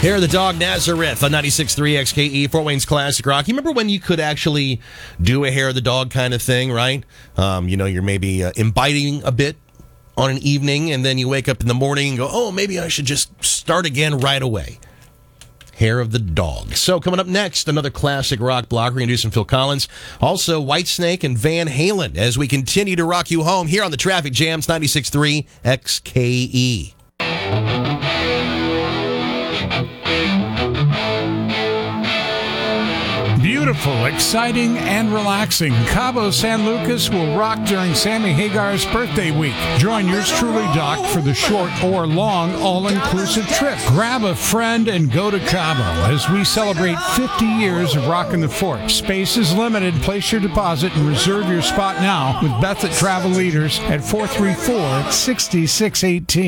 Hair of the Dog, Nazareth on 96.3 XKE, Fort Wayne's Classic Rock. You remember when you could actually do a Hair of the Dog kind of thing, right? You're maybe imbibing a bit on an evening, and then you wake up in the morning and go, oh, maybe I should just start again right away. Hair of the Dog. So coming up next, another classic rock block. We're going to do some Phil Collins. Also, Whitesnake and Van Halen as we continue to rock you home here on the Traffic Jams, 96.3 XKE. Beautiful, exciting, and relaxing. Cabo San Lucas will rock during Sammy Hagar's birthday week. Join yours truly, Doc, for the short or long all-inclusive trip. Grab a friend and go to Cabo as we celebrate 50 years of rocking the fort. Space is limited. Place your deposit and reserve your spot now with Beth at Travel Leaders at 434-6618.